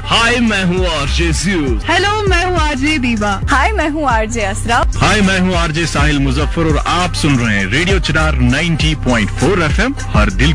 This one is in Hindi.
हाय, मैं हूँ आरजे ज़्यूस। हेलो, मैं हूँ आरजे दीवा। हाय, मैं हूँ आरजे असरा। हाय, मैं हूँ आरजे साहिल मुजफ्फर और आप सुन रहे हैं रेडियो चिरार 90.4 FM, हर दिल